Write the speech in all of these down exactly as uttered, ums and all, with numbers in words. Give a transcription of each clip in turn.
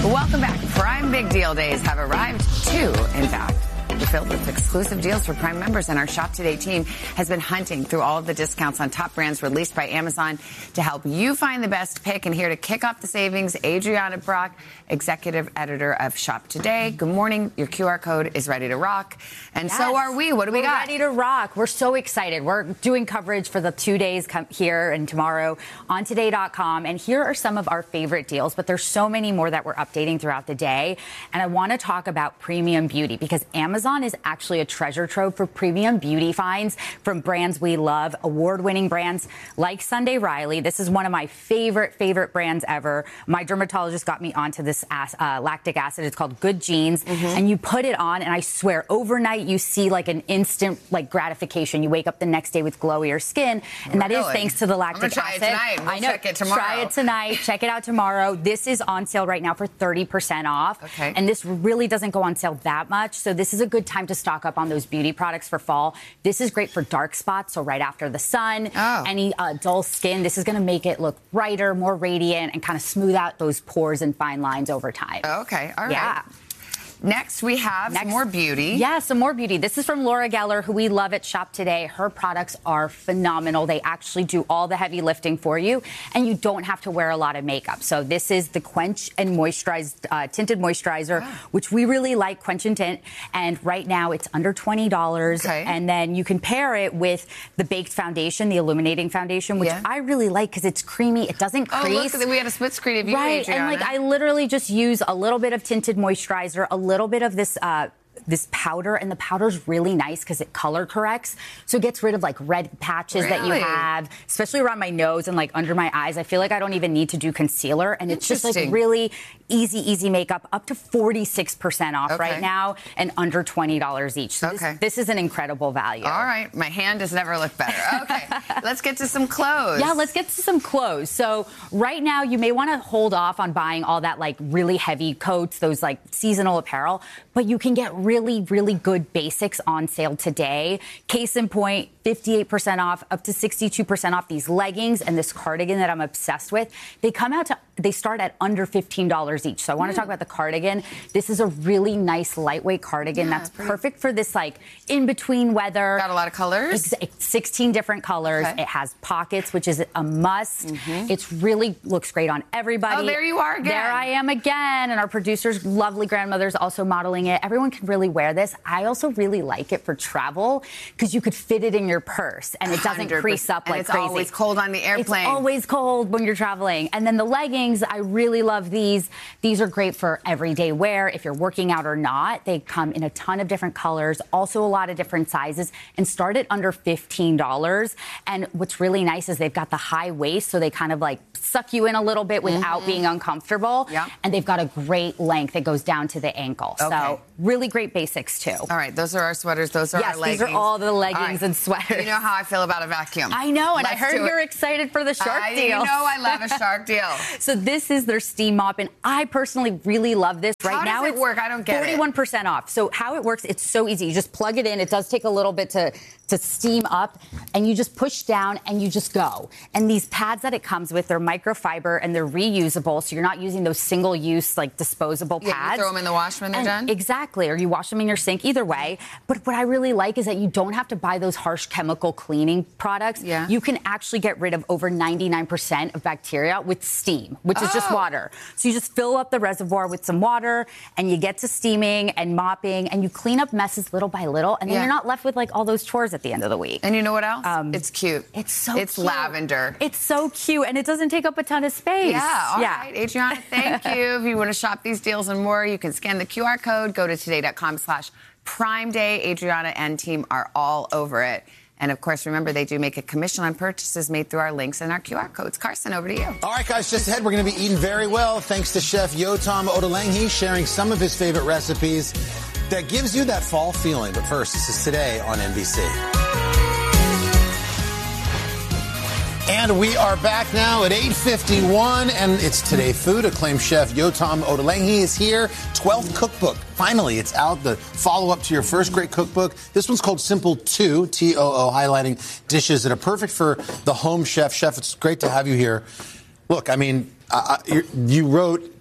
Welcome back. Prime Big Deal Days have arrived, two, in fact. We're filled with exclusive deals for Prime members, and our Shop Today team has been hunting through all of the discounts on top brands released by Amazon to help you find the best pick. And here to kick off the savings, Adriana Brock, executive editor of Shop Today. Good morning. Your Q R code is ready to rock. And yes. So are we. What do we We're got? Ready to rock. We're so excited. We're doing coverage for the two days come here and tomorrow on today dot com. And here are some of our favorite deals, but there's so many more that we're updating throughout the day. And I want to talk about premium beauty because Amazon is actually a treasure trove for premium beauty finds from brands we love, award-winning brands like Sunday Riley. This is one of my favorite, favorite brands ever. My dermatologist got me onto this uh, lactic acid. It's called Good Genes. Mm-hmm. And you put it on, and I swear, overnight you see like an instant like gratification. You wake up the next day with glowier skin, and that really? is thanks to the lactic I'm gonna try acid. It tonight. We'll I know. Check it tomorrow. Try it tonight. Check it out tomorrow. This is on sale right now for thirty percent off. Okay. And this really doesn't go on sale that much. So this is a good time to stock up on those beauty products for fall. This is great for dark spots, so right after the sun, oh. any uh, dull skin. This is going to make it look brighter, more radiant, and kind of smooth out those pores and fine lines over time. Okay, all right. Yeah. Next, we have Next, some more beauty. Yeah, some more beauty. This is from Laura Geller, who we love at Shop Today. Her products are phenomenal. They actually do all the heavy lifting for you, and you don't have to wear a lot of makeup. So this is the Quench and Moisturized uh, Tinted Moisturizer, wow. which we really like, Quench and Tint. And right now, it's under twenty dollars. Okay. And then you can pair it with the Baked Foundation, the Illuminating Foundation, which yeah. I really like because it's creamy. It doesn't crease. Oh, look, we had a split screen of you, right. Adriana. And like I literally just use a little bit of tinted moisturizer, a little bit of this uh, this powder, and the powder's really nice because it color corrects. So it gets rid of like red patches really? that you have, especially around my nose and like under my eyes. I feel like I don't even need to do concealer, and it's just like really easy, easy makeup, up to forty-six percent off okay. right now and under twenty dollars each. So okay. this, this is an incredible value. All right. My hand has never looked better. Okay. Let's get to some clothes. Yeah, let's get to some clothes. So right now you may want to hold off on buying all that like really heavy coats, those like seasonal apparel, but you can get really, really good basics on sale today. Case in point, fifty-eight percent off, up to sixty-two percent off these leggings and this cardigan that I'm obsessed with. They come out to, they start at under fifteen dollars each. So I want to mm. talk about the cardigan. This is a really nice lightweight cardigan yeah, that's pretty. perfect for this like in-between weather. Got a lot of colors? sixteen different colors. Okay. It has pockets, which is a must. Mm-hmm. It's really looks great on everybody. Oh, there you are again. There I am again. And our producer's lovely grandmother's also modeling it. Everyone can really wear this. I also really like it for travel because you could fit it in your purse and it doesn't one hundred percent crease up like and it's crazy. It's always cold on the airplane. It's always cold when you're traveling. And then the leggings, I really love these. These are great for everyday wear if you're working out or not. They come in a ton of different colors, also a lot of different sizes, and start at under fifteen dollars. And what's really nice is they've got the high waist, so they kind of like suck you in a little bit without mm-hmm. being uncomfortable. Yeah. And they've got a great length that goes down to the ankle. Okay. So really great basics too. All right, those are our sweaters. Those are yes, our leggings. These are all the leggings all right. and sweaters. You know how I feel about a vacuum. I know, and Let's I heard you're it. excited for the Shark I, deal. You know I love a Shark deal. So this is their steam mop, and I personally really love this. Right how now does it it's work? I don't get forty-one percent off. So how it works, it's so easy. You just plug it in. It does take a little bit to, to steam up, and you just push down, and you just go. And these pads that it comes with, they're microfiber, and they're reusable, so you're not using those single-use, like, disposable pads. Yeah, you throw them in the wash when they're and done? Exactly, or you wash them in your sink, either way. But what I really like is that you don't have to buy those harsh chemical cleaning products. Yeah. You can actually get rid of over ninety-nine percent of bacteria with steam, which oh. is just water. So you just fill up the reservoir with some water, and you get to steaming and mopping, and you clean up messes little by little, and then yeah. you're not left with, like, all those chores at the end of the week. And you know what else? Um, it's cute. It's so It's cute. lavender. It's so cute, and it doesn't take up a ton of space. Yeah, all yeah. right. Adriana, thank you. If you want to shop these deals and more, you can scan the Q R code, go to today.com slash Prime Day. Adriana and team are all over it. And, of course, remember, they do make a commission on purchases made through our links and our Q R codes. Carson, over to you. All right, guys, just ahead, we're going to be eating very well thanks to Chef Yotam Ottolenghi sharing some of his favorite recipes that gives you that fall feeling. But first, this is Today on N B C. And we are back now at eight fifty-one, and it's Today Food. Acclaimed chef Yotam Ottolenghi is here. twelfth cookbook. Finally, it's out, the follow-up to your first great cookbook. This one's called Simple two, T O O, highlighting dishes that are perfect for the home chef. Chef, it's great to have you here. Look, I mean, uh, you wrote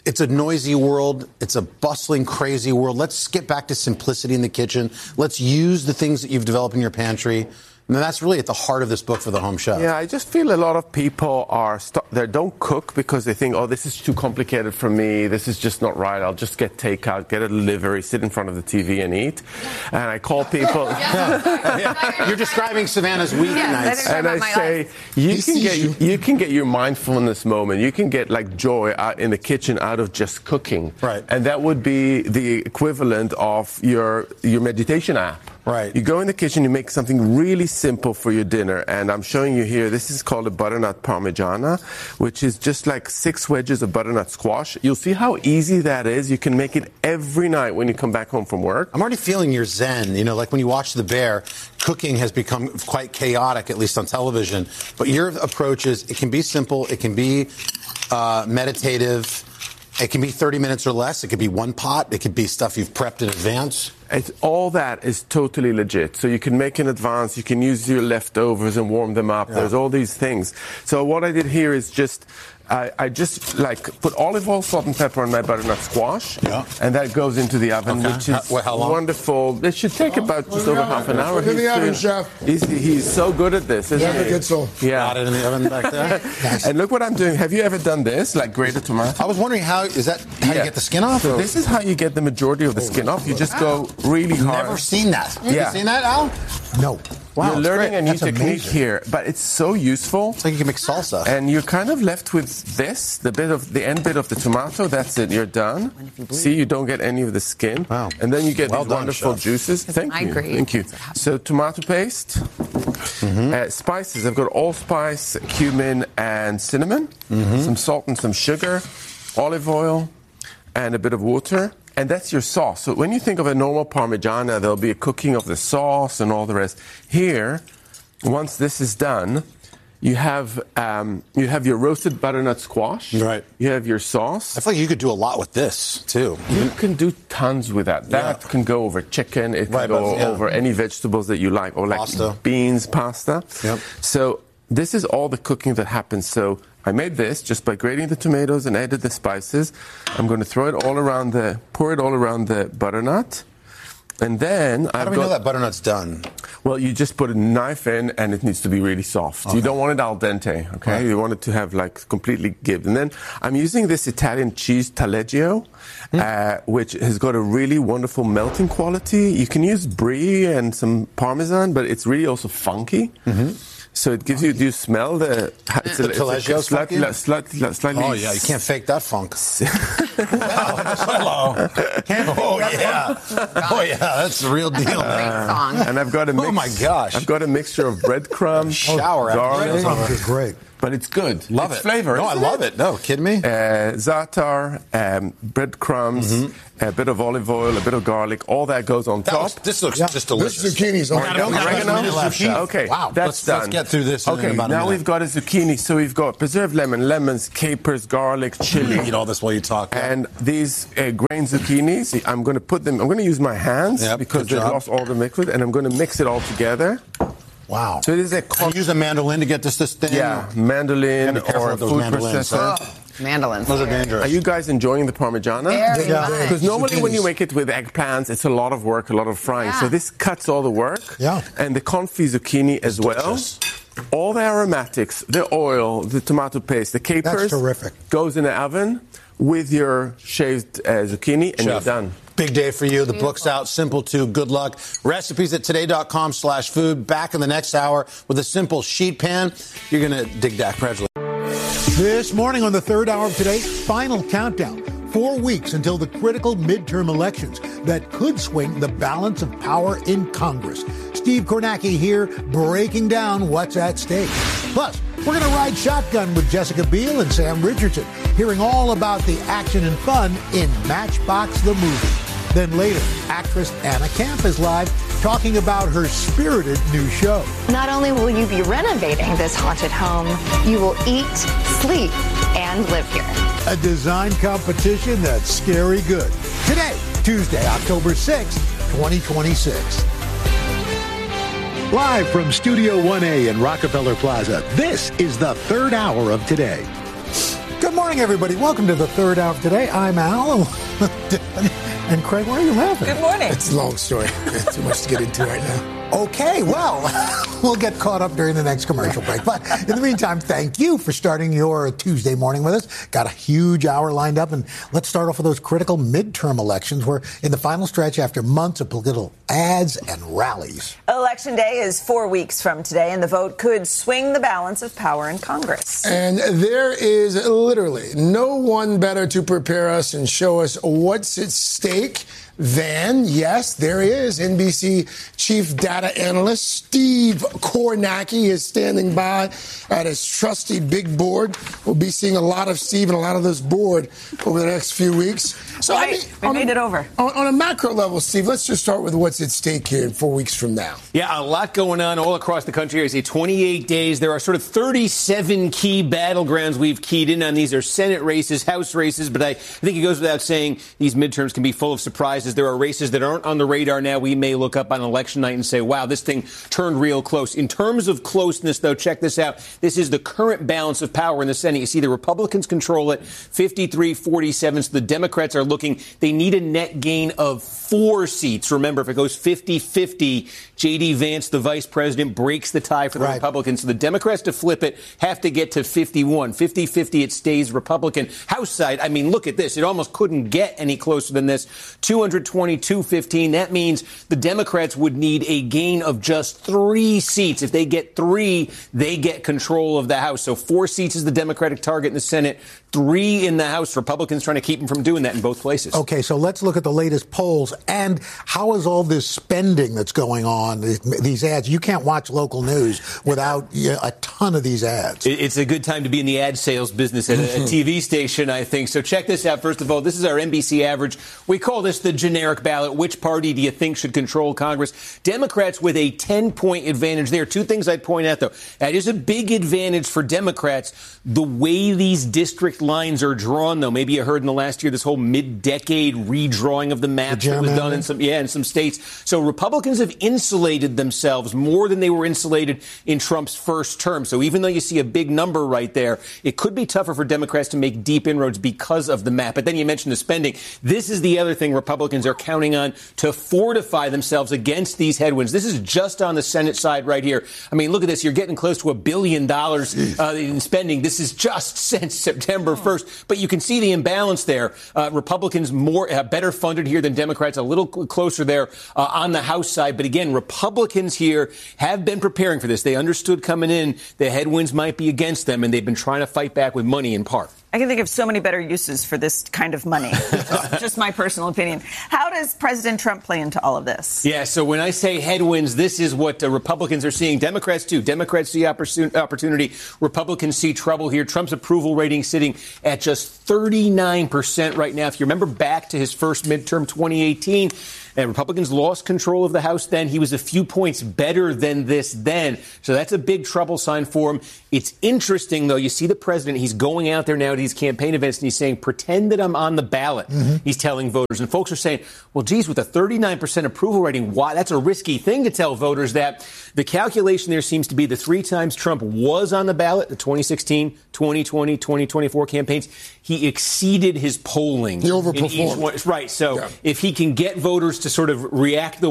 It's a noisy world. It's a bustling, crazy world. Let's get back to simplicity in the kitchen. Let's use the things that you've developed in your pantry. And that's really at the heart of this book for the home chef. Yeah, I just feel a lot of people are st- they don't cook because they think, oh, this is too complicated for me. This is just not right. I'll just get takeout, get a delivery, sit in front of the T V and eat. And I call people. yeah. Yeah. You're describing Savannah's weeknights. And I say, you can get you. you can get your mindfulness moment. You can get like joy out in the kitchen out of just cooking. Right. And that would be the equivalent of your your meditation app. Right. You go in the kitchen, you make something really simple for your dinner, and I'm showing you here, this is called a butternut parmigiana, which is just like six wedges of butternut squash. You'll see how easy that is. You can make it every night when you come back home from work. I'm already feeling your zen. You know, like when you watch The Bear, cooking has become quite chaotic, at least on television. But your approach is, it can be simple, it can be uh, meditative, it can be thirty minutes or less, it could be one pot, it could be stuff you've prepped in advance. It's, all that is totally legit. So you can make in advance, you can use your leftovers and warm them up. Yeah. There's all these things. So what I did here is just, I, I just like put olive oil, salt and pepper on my butternut squash. Yeah. And that goes into the oven, okay. which is how, how wonderful. It should take about just over half an hour. Look in the oven, chef. He's, he's so good at this, isn't yeah, he? Good soul. Yeah. Got it in the oven back there. Nice. And look what I'm doing. Have you ever done this, like grated tomato? I was wondering how, is that how yeah. you get the skin off? So this is how you get the majority of the skin off. You just go really hard. Never seen that. Have yeah. you seen that, Al? No. Wow, you're learning great. a new That's technique amazing. here, but it's so useful. It's like you can make salsa. And you're kind of left with this, the bit of the end bit of the tomato. That's it. You're done. You See, you don't get any of the skin. Wow. And then you get well these done, wonderful chef. juices. Thank I you. agree. Thank you. So tomato paste, mm-hmm. uh, spices. I've got allspice, cumin, and cinnamon. Mm-hmm. Some salt and some sugar, olive oil, and a bit of water. And that's your sauce. So when you think of a normal Parmigiana, there'll be a cooking of the sauce and all the rest. Here, once this is done, you have um, you have your roasted butternut squash. Right. You have your sauce. I feel like you could do a lot with this, too. You can do tons with that. That Yeah. can go over chicken. It can Right, go but, yeah. over any vegetables that you like, or like Pasta. beans, pasta. Yep. So this is all the cooking that happens. So I made this just by grating the tomatoes and added the spices. I'm going to throw it all around the, pour it all around the butternut. And then How I've do we got, know that butternut's done? Well, you just put a knife in and it needs to be really soft. Okay. You don't want it al dente, okay? Right. You want it to have like completely give. And then I'm using this Italian cheese taleggio, mm. uh, which has got a really wonderful melting quality. You can use brie and some Parmesan, but it's really also funky. Mm-hmm. So it gives you, do you smell the... It's the a, it's taleggio a slightly, slightly, slightly... Oh, yeah, you can't fake that funk. Hello. Oh, yeah. Oh, yeah, that's the real deal. Great song. And I've got a mix... Oh, my gosh. I've got a mixture of breadcrumbs, Shower after garlic... Breadcrumbs are great. But it's good. Love it's it. flavor. No, I love it. No, kidding me? Uh, za'atar, um, breadcrumbs, mm-hmm. a bit of olive oil, a bit of garlic. All that goes on That top. looks, this looks Yeah. just delicious. This zucchini's on Oregano? Oregano? Left, chef. Okay, Wow. that's let's, done. Let's get through this in Okay, about a now minute. we've got a zucchini. So we've got preserved lemon, lemons, capers, garlic, chili. Eat all this while you talk. Yeah. And these uh, grain zucchinis, I'm going to put them, I'm going to use my hands Yep, because good they've job. lost all the liquid, and I'm going to mix it all together. Wow. So it is a... Can you use a mandolin to get this this thin? Yeah, mandolin Gotta be careful or a with those food mandolins, processor. huh? Mandolins. Those are dangerous. Are you guys enjoying the Parmigiana? Very Yeah. much. Because normally when you Zucchinis. make it with eggplants, it's a lot of work, a lot of frying. Yeah. So this cuts all the work. Yeah. And the confit zucchini as well. delicious. All the aromatics, the oil, the tomato paste, the capers. That's terrific. Goes in the oven with your shaved uh, zucchini, and Chef, you're done. Big day for you. The book's out. Simple too. Good luck. Recipes at today.com slash food. Back in the next hour with a simple sheet pan. You're going to dig that. Congratulations. This morning on the third hour of today, final countdown. Four weeks until the critical midterm elections that could swing the balance of power in Congress. Steve Kornacki here, breaking down what's at stake. Plus, we're going to ride shotgun with Jessica Biel and Sam Richardson, hearing all about the action and fun in Matchbox the Movie. Then later, actress Anna Camp is live talking about her spirited new show. Not only will you be renovating this haunted home, you will eat, sleep, and live here. A design competition that's scary good. Today, Tuesday, October sixth, twenty twenty-six. Live from Studio one A in Rockefeller Plaza, this is the third hour of Today. Good morning. morning, everybody. Welcome to the third hour of today. I'm Al. And Craig, why are you laughing? Good morning. It's a long story. There's too much to get into right now. Okay, well, we'll get caught up during the next commercial break. But in the meantime, thank you for starting your Tuesday morning with us. Got a huge hour lined up, and let's start off with those critical midterm elections. We're in the final stretch after months of political ads and rallies. Election day is four weeks from today, and the vote could swing the balance of power in Congress. And there is literally no one better to prepare us and show us what's at stake than, yes, there is N B C chief data analyst Steve Kornacki is standing by at his trusty big board. We'll be seeing a lot of Steve and a lot of this board over the next few weeks. So right. I mean, we on made a, it over. On, on a macro level, Steve, let's just start with what's at stake here in four weeks from now. Yeah, a lot going on all across the country. I say twenty-eight days. There are sort of thirty-seven key battlegrounds we've keyed in on. These are Senate races, House races, but I, I think it goes without saying these midterms can be full of surprises. There are races that aren't on the radar now. We may look up on election night and say, wow, this thing turned real close. In terms of closeness, though, check this out. This is the current balance of power in the Senate. You see the Republicans control it, fifty-three forty-seven. So the Democrats are looking. They need a net gain of four seats. Remember, if it goes fifty-fifty, J D. Vance, the vice president, breaks the tie for the right. Republicans. So the Democrats, to flip it, have to get to fifty-one. fifty-fifty, it stays Republican. House side, I mean, look at this. It almost couldn't get any closer than this. two twenty, two fifteen. That means the Democrats would need a gain of just three seats. If they get three, they get control of the House. So four seats is the Democratic target in the Senate, three in the House. Republicans trying to keep them from doing that in both places. Okay, so let's look at the latest polls. And how is all this spending that's going on, these ads? You can't watch local news without a ton of these ads. It's a good time to be in the ad sales business at a T V station, I think. So check this out. First of all, this is our N B C average. We call this the generic ballot. Which party do you think should control Congress? Democrats with a ten-point advantage there. Two things I'd point out, though. That is a big advantage for Democrats. The way these district lines are drawn, though, maybe you heard in the last year this whole mid-decade redrawing of the maps that was done in some, yeah, in some states. So Republicans have insulated themselves more than they were insulated in Trump's first term. So even though you see a big number right there, it could be tougher for Democrats to make deep inroads because of the map. But then you mentioned the spending. This is the other thing Republicans are counting on to fortify themselves against these headwinds. This is just on the Senate side right here. I mean, look at this. You're getting close to a billion dollars uh, in spending. This is just since September first. But you can see the imbalance there. Uh, Republicans more uh, better funded here than Democrats, a little cl- closer there uh, on the House side. But again, Republicans here have been preparing for this. They understood coming in the headwinds might be against them, and they've been trying to fight back with money in part. I can think of so many better uses for this kind of money. just, just my personal opinion. How does President Trump play into all of this? Yeah, so when I say headwinds, this is what uh, Republicans are seeing. Democrats, too. Democrats see oppor- opportunity. Republicans see trouble here. Trump's approval rating sitting at just thirty-nine percent right now. If you remember back to his first midterm, twenty eighteen, and Republicans lost control of the House then. He was a few points better than this then. So that's a big trouble sign for him. It's interesting, though. You see the president, he's going out there now to these campaign events, and he's saying, pretend that I'm on the ballot. Mm-hmm. He's telling voters. And folks are saying, well, geez, with a thirty-nine percent approval rating, why? That's a risky thing to tell voters that. The calculation there seems to be the three times Trump was on the ballot, the twenty sixteen, twenty twenty, twenty twenty-four campaigns, he exceeded his polling. He overperformed. In each one. Right. So yeah. if he can get voters to sort of react the